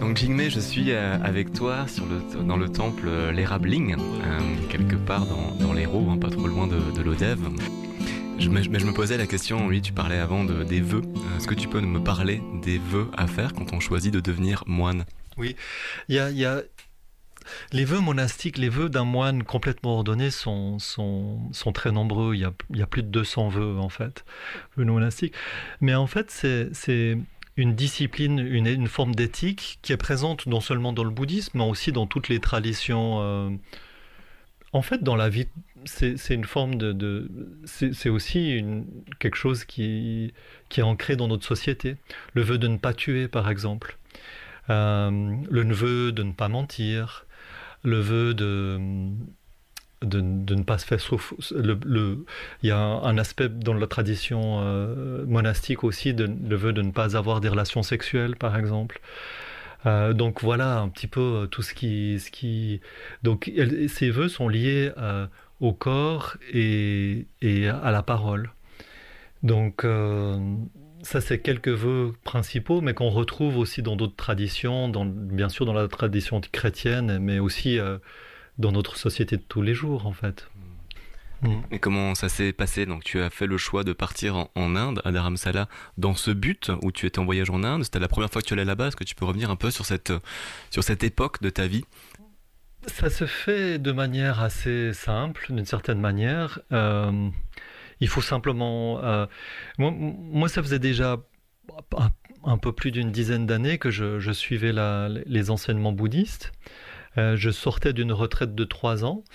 Donc Jingmei, je suis avec toi dans le temple l'Érabling, quelque part dans l'Hérault, pas trop loin de l'Odève. Je me posais la question, oui, tu parlais avant des vœux. Est-ce que tu peux me parler des vœux à faire quand on choisit de devenir moine ? Oui, il y a les vœux monastiques, les vœux d'un moine complètement ordonné sont très nombreux. Il y a plus de 200 vœux en fait, vœux monastiques. Mais en fait, c'est une discipline, une forme d'éthique qui est présente non seulement dans le bouddhisme, mais aussi dans toutes les traditions. En fait, dans la vie, c'est une forme c'est aussi quelque chose qui est ancré dans notre société. Le vœu de ne pas tuer, par exemple. Le vœu de ne pas mentir. Le vœu de ne pas se faire souffrir. Il y a un aspect dans la tradition monastique aussi, le vœu de ne pas avoir des relations sexuelles, par exemple. Donc voilà un petit peu tout ce qui... Donc ces vœux sont liés au corps et à la parole. Donc ça c'est quelques vœux principaux, mais qu'on retrouve aussi dans d'autres traditions, bien sûr dans la tradition chrétienne, mais aussi dans notre société de tous les jours en fait. Et comment ça s'est passé ? Donc tu as fait le choix de partir en Inde, à Dharamsala, dans ce but où tu étais en voyage en Inde. C'était la première fois que tu allais là-bas. Est-ce que tu peux revenir un peu sur cette époque de ta vie ? Ça se fait de manière assez simple, d'une certaine manière. Il faut simplement... moi, ça faisait déjà un peu plus d'une dizaine d'années que je suivais les enseignements bouddhistes. Je sortais d'une retraite de 3 ans.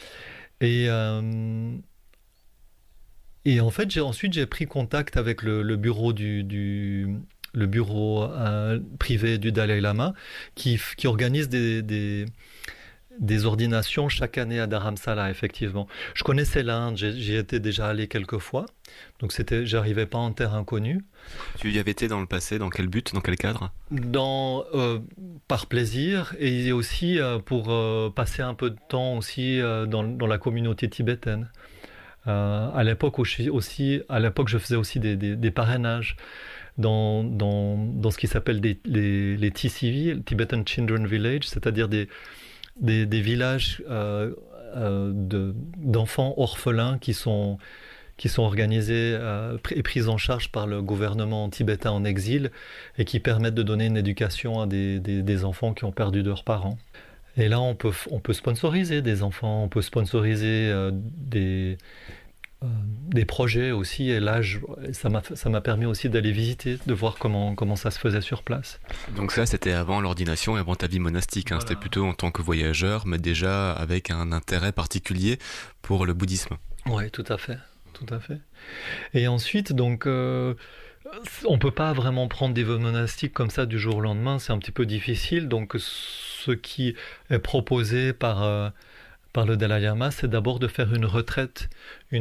Et en fait, ensuite, j'ai pris contact avec le bureau le bureau privé du Dalai Lama qui organise des ordinations chaque année à Dharamsala, effectivement. Je connaissais l'Inde, j'y étais déjà allé quelques fois, donc j'arrivais pas en terre inconnue. Tu y avais été dans le passé, dans quel but, dans quel cadre ? Par plaisir et aussi pour passer un peu de temps aussi dans la communauté tibétaine. À l'époque, je faisais aussi des parrainages dans ce qui s'appelle les TCV, Tibetan Children Village, c'est-à-dire des villages d'enfants orphelins qui sont organisés et pris en charge par le gouvernement tibétain en exil et qui permettent de donner une éducation à des enfants qui ont perdu leurs parents. Et là, on peut sponsoriser des enfants, on peut sponsoriser des projets aussi. Et là, ça m'a permis aussi d'aller visiter, de voir comment ça se faisait sur place. Donc ça, c'était avant l'ordination et avant ta vie monastique. Voilà. C'était plutôt en tant que voyageur, mais déjà avec un intérêt particulier pour le bouddhisme. Oui, tout à fait. Tout à fait. Et ensuite, donc... on peut pas vraiment prendre des vœux monastiques comme ça du jour au lendemain, c'est un petit peu difficile. Donc, ce qui est proposé par le Dalai Lama, c'est d'abord de faire une retraite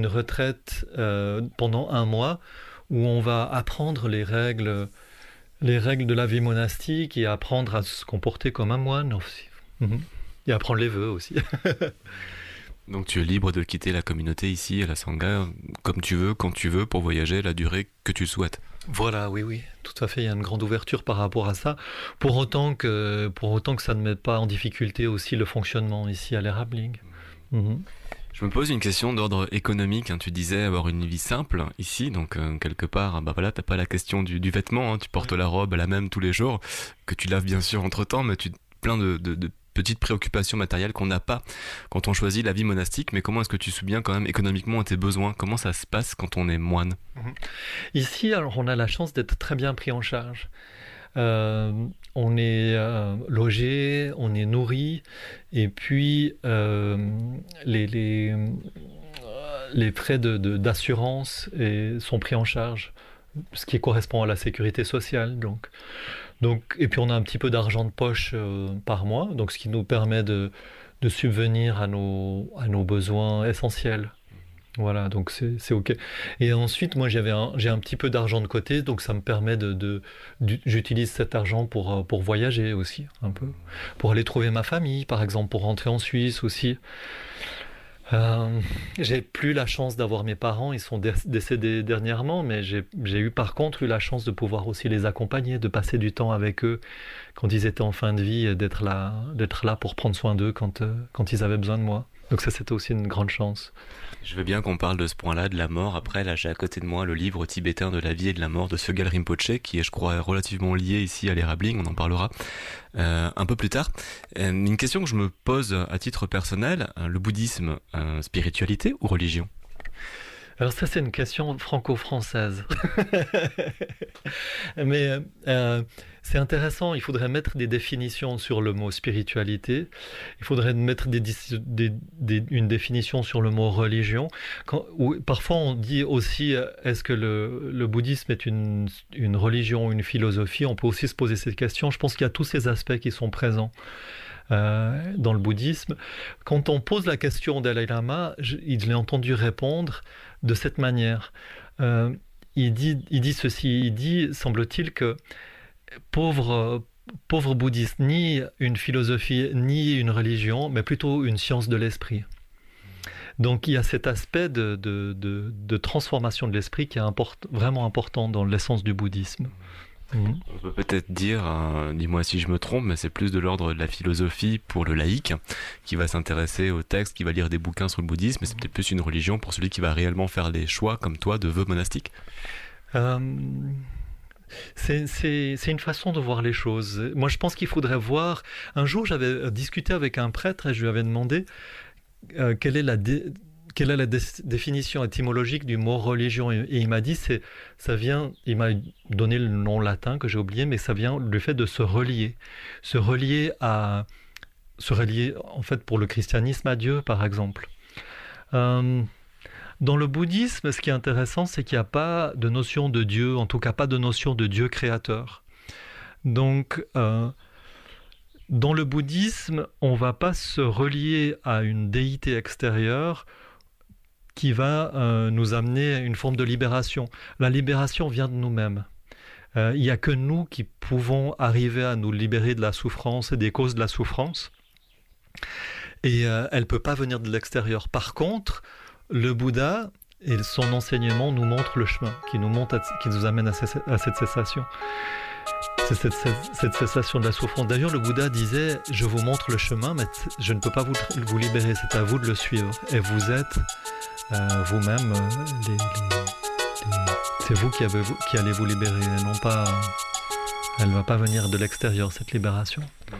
pendant 1 mois où on va apprendre les règles de la vie monastique et apprendre à se comporter comme un moine aussi. Et apprendre les vœux aussi. Donc tu es libre de quitter la communauté ici à la Sangha comme tu veux, quand tu veux, pour voyager la durée que tu souhaites. Voilà, oui, tout à fait, il y a une grande ouverture par rapport à ça, pour autant que ça ne mette pas en difficulté aussi le fonctionnement ici à l'Érabling. Je me pose une question d'ordre économique, tu disais avoir une vie simple ici, donc quelque part, t'as pas la question du vêtement, tu portes la robe la même tous les jours, que tu laves bien sûr entre temps, mais tu plein de petites préoccupations matérielles qu'on n'a pas quand on choisit la vie monastique, mais comment est-ce que tu subviens quand même économiquement à tes besoins ? Comment ça se passe quand on est moine ? Ici, alors, on a la chance d'être très bien pris en charge. On est logé, on est nourri, et puis les frais d'assurance sont pris en charge, ce qui correspond à la sécurité sociale, donc, et puis on a un petit peu d'argent de poche par mois, donc ce qui nous permet de subvenir à nos besoins essentiels. Voilà, donc c'est ok. Et ensuite, moi j'ai un petit peu d'argent de côté, donc ça me permet j'utilise cet argent pour voyager aussi, un peu. Pour aller trouver ma famille, par exemple, pour rentrer en Suisse aussi. J'ai plus la chance d'avoir mes parents, ils sont décédés dernièrement, mais j'ai eu par contre eu la chance de pouvoir aussi les accompagner, de passer du temps avec eux quand ils étaient en fin de vie, et d'être là pour prendre soin d'eux quand ils avaient besoin de moi. Donc ça, c'était aussi une grande chance. Je veux bien qu'on parle de ce point-là, de la mort. Après, là, j'ai à côté de moi le livre tibétain de la vie et de la mort de Sögyal Rinpoché, qui est, je crois, relativement lié ici à l'Érabling. On en parlera un peu plus tard. Une question que je me pose à titre personnel, le bouddhisme, spiritualité ou religion? Alors ça, c'est une question franco-française. Mais c'est intéressant, il faudrait mettre des définitions sur le mot spiritualité, il faudrait mettre une définition sur le mot religion. Parfois on dit aussi, est-ce que le bouddhisme est une religion, une philosophie? On peut aussi se poser cette question. Je pense qu'il y a tous ces aspects qui sont présents dans le bouddhisme. Quand on pose la question au Dalai Lama, je l'ai entendu répondre de cette manière. Il dit ceci, il dit, semble-t-il, que pauvre bouddhiste, ni une philosophie, ni une religion, mais plutôt une science de l'esprit. Donc il y a cet aspect de transformation de l'esprit qui est vraiment important dans l'essence du bouddhisme. On peut peut-être dire, dis-moi si je me trompe, mais c'est plus de l'ordre de la philosophie pour le laïc, qui va s'intéresser au texte, qui va lire des bouquins sur le bouddhisme, mais c'est peut-être plus une religion pour celui qui va réellement faire des choix, comme toi, de vœux monastiques. C'est une façon de voir les choses. Moi, je pense qu'il faudrait voir... Un jour, j'avais discuté avec un prêtre et je lui avais demandé quelle est la définition étymologique du mot religion, et il m'a dit, il m'a donné le nom latin que j'ai oublié, mais ça vient du fait de se relier en fait pour le christianisme à Dieu, par exemple. Dans le bouddhisme, ce qui est intéressant, c'est qu'il n'y a pas de notion de Dieu, en tout cas pas de notion de Dieu créateur. Donc dans le bouddhisme, on ne va pas se relier à une déité extérieure qui va nous amener à une forme de libération. La libération vient de nous-mêmes. Il n'y a que nous qui pouvons arriver à nous libérer de la souffrance et des causes de la souffrance. Et elle ne peut pas venir de l'extérieur. Par contre, le Bouddha et son enseignement nous montrent le chemin, qui nous amène à cette cessation. C'est cette cessation de la souffrance. D'ailleurs, le Bouddha disait, je vous montre le chemin, mais je ne peux pas vous libérer, c'est à vous de le suivre. Et vous êtes vous-même, c'est vous qui allez vous libérer, et non pas... Elle ne va pas venir de l'extérieur, cette libération.